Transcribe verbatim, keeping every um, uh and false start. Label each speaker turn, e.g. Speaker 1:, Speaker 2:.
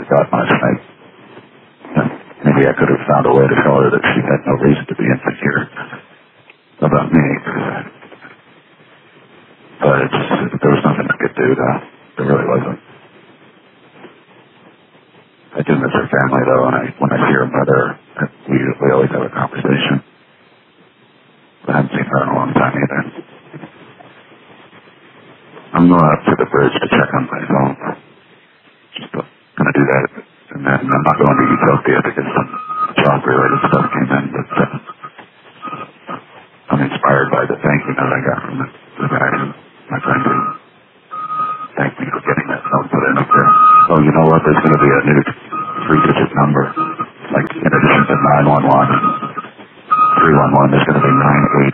Speaker 1: that much. I, maybe I could have found a way to tell her that she had no reason to be insecure about me. But it's, there was nothing I could do, though. There really wasn't. I do miss her family, though, and I, when I see her mother, we, we always have a conversation. I haven't seen her in a long time either. I'm going up to the bridge to check on my phone. Just uh, going to do that. And then I'm not going to Utopia because some job-related stuff came in. But uh, I'm inspired by the thank you note I got from the, the guy, my friend who